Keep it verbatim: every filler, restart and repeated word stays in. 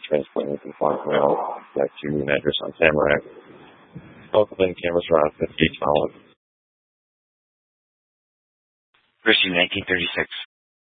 transplanting from farm mail back to an address on Tamarack. Both of them cameras are on fifty-eight Olive. Christian, nineteen thirty-six.